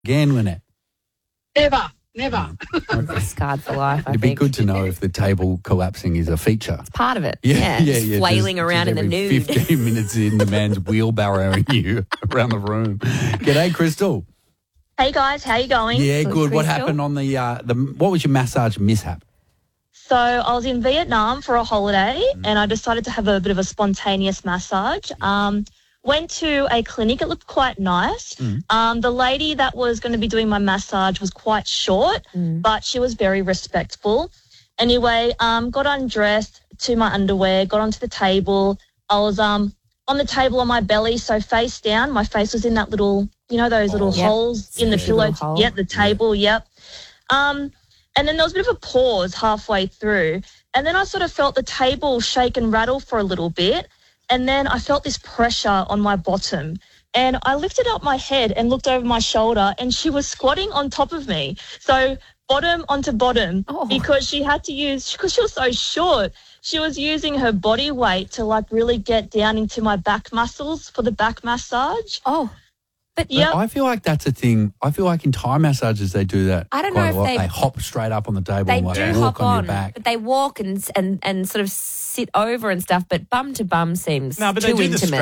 again, Lynette? Never. Scarred for life, I It'd be think. good to know if the table collapsing is a feature. It's part of it. Yeah. Just flailing Just around in the every nude. 15 minutes in, the man's wheelbarrowing you around the room. G'day, Crystal. Hey guys, how you going? Yeah, good. What Crystal? happened on what was your massage mishap? So I was in Vietnam for a holiday and I decided to have a bit of a spontaneous massage. Went to a clinic. It looked quite nice. The lady that was going to be doing my massage was quite short, but she was very respectful. Anyway, got undressed to my underwear, got onto the table. I was on the table on my belly, so face down. My face was in that little, those little holes in the pillow. Little hole. Yep, the table, yep. And then there was a bit of a pause halfway through. And then I sort of felt the table shake and rattle for a little bit. And then I felt this pressure on my bottom. And I lifted up my head and looked over my shoulder and she was squatting on top of me. So bottom onto bottom because she was so short, she was using her body weight to really get down into my back muscles for the back massage. Oh. But I feel like that's a thing. I feel like in Thai massages they do that. I don't know quite if a lot. they- They hop straight up on the table they and do walk hop on on, your back. but they walk and sort of sit over and stuff. But bum to bum seems No, but they too do the intimate.